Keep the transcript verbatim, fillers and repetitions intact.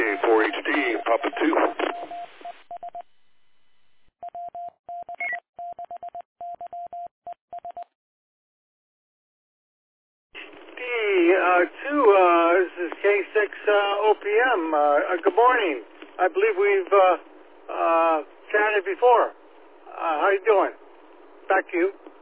four H D, Papa two. D uh, two, uh, this is K six uh, O P M. Uh, uh, good morning. I believe we've uh, uh, chatted before. Uh, how you doing? Back to you.